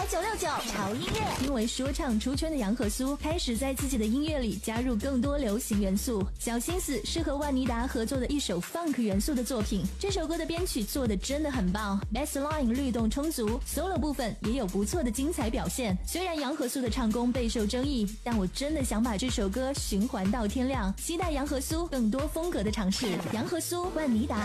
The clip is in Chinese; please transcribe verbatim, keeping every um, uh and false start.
九六九潮音乐。因为说唱出圈的杨和苏开始在自己的音乐里加入更多流行元素，小心思是和万妮达合作的一首 funk 元素的作品。这首歌的编曲做的真的很棒 ，bassline 律动充足 ，solo 部分也有不错的精彩表现。虽然杨和苏的唱功备受争议，但我真的想把这首歌循环到天亮，期待杨和苏更多风格的尝试。杨和苏、万妮达。